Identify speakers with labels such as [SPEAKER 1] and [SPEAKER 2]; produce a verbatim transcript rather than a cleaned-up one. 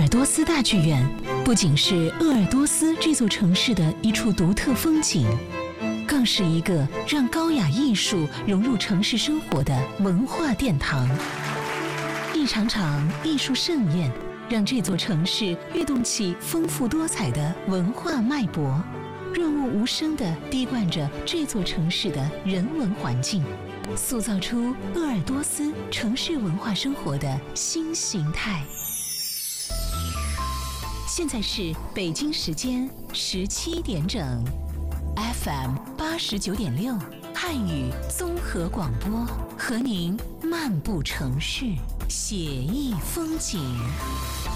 [SPEAKER 1] 尔多斯大剧院不仅是鄂尔多斯这座城市的一处独特风景，更是一个让高雅艺术融入城市生活的文化殿堂。一场场艺术盛宴，让这座城市跃动起丰富多彩的文化脉搏，润物无声地滴灌着这座城市的人文环境，塑造出鄂尔多斯城市文化生活的新形态。现在是北京时间十七点整 ，F M 八十九点六汉语综合广播，和您漫步城市，写意风景。